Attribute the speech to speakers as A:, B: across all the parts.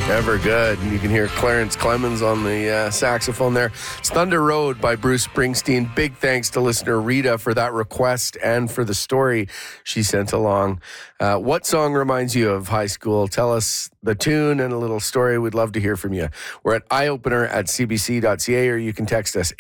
A: Ever good. You can hear Clarence Clemens on the saxophone there. It's Thunder Road by Bruce Springsteen. Big thanks to listener Rita for that request and for the story she sent along. What song reminds you of high school? Tell us the tune and a little story. We'd love to hear from you. We're at eyeopener@cbc.ca, or you can text us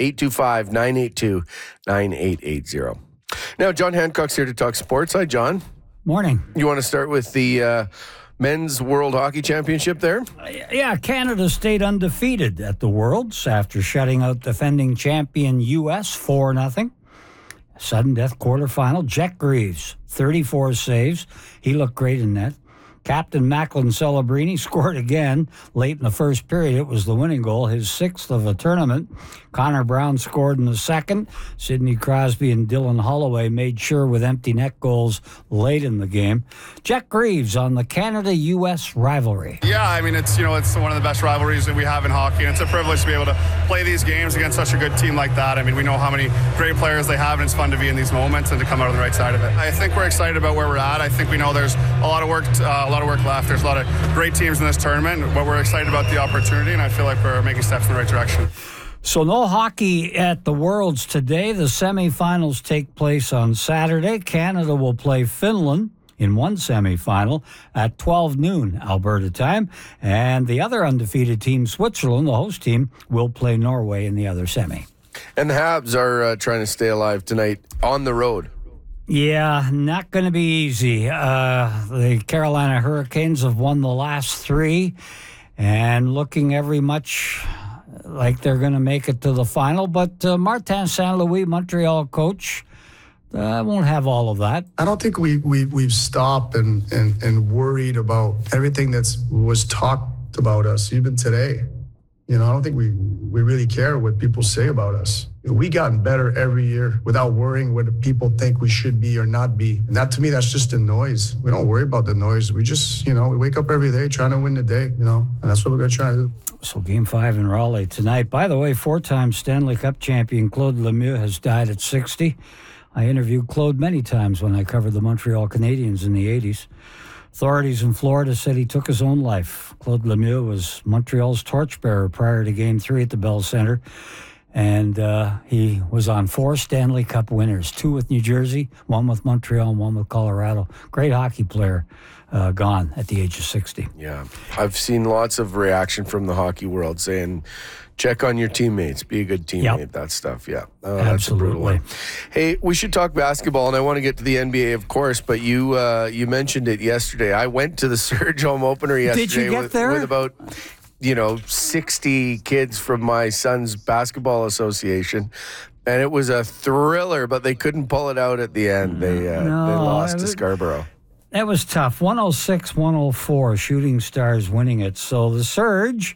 A: 825-982-9880. Now, John Hancock's here to talk sports. Hi, John.
B: Morning.
A: You want to start with the Men's World Hockey Championship there?
B: Yeah, Canada stayed undefeated at the Worlds after shutting out defending champion U.S. 4-0. Sudden death quarterfinal. Jack Greaves, 34 saves. He looked great in net. Captain Macklin Celebrini scored again late in the first period. It was the winning goal, his sixth of the tournament. Connor Brown scored in the second. Sidney Crosby and Dylan Holloway made sure with empty net goals late in the game. Jack Greaves on the Canada-U.S. rivalry.
C: Yeah, I mean, it's one of the best rivalries that we have in hockey, and it's a privilege to be able to play these games against such a good team like that. I mean, we know how many great players they have, and it's fun to be in these moments and to come out on the right side of it. I think we're excited about where we're at. I think we know there's a lot of work left. There's a lot of great teams in this tournament, but we're excited about the opportunity, and I feel like we're making steps in the right direction.
B: So no hockey at the Worlds today. The semifinals take place on Saturday. Canada will play Finland in one semifinal at 12 noon Alberta time. And the other undefeated team, Switzerland, the host team, will play Norway in the other semi.
A: And the Habs are trying to stay alive tonight on the road.
B: Yeah, not going to be easy. The Carolina Hurricanes have won the last three and looking every much like they're going to make it to the final. But Martin St. Louis, Montreal coach, won't have all of that.
D: I don't think we've stopped and worried about everything that was talked about us, even today. I don't think we really care what people say about us. We gotten better every year without worrying what people think we should be or not be. And that, to me, that's just the noise. We don't worry about the noise. We just, we wake up every day trying to win the day, and that's what we're going to try to do.
B: So Game 5 in Raleigh tonight. By the way, four-time Stanley Cup champion Claude Lemieux has died at 60. I interviewed Claude many times when I covered the Montreal Canadiens in the 80s. Authorities in Florida said he took his own life. Claude Lemieux was Montreal's torchbearer prior to Game 3 at the Bell Center. And he was on 4 Stanley Cup winners, 2 with New Jersey, 1 with Montreal, and 1 with Colorado. Great hockey player, gone at the age of 60.
A: Yeah, I've seen lots of reaction from the hockey world saying, check on your teammates, be a good teammate, that stuff. Yeah, that's a brutal one. Hey, we should talk basketball, and I want to get to the NBA, of course, but you mentioned it yesterday. I went to the Surge home opener yesterday.
B: Did you get there?
A: With about 60 kids from my son's basketball association. And it was a thriller, but they couldn't pull it out at the end. They lost to Scarborough.
B: That was tough. 106-104, Shooting Stars winning it. So the Surge